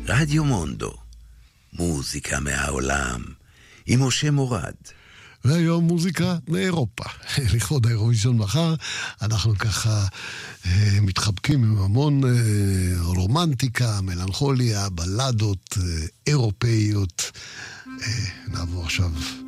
רדיו מונדו, מוזיקה מהעולם, עם משה מורד. והיום מוזיקה מאירופה. לכבוד האירוויזיון מחר, אנחנו ככה מתחבקים עם המון רומנטיקה, מלנכוליה, בלדות אירופאיות. נעבור עכשיו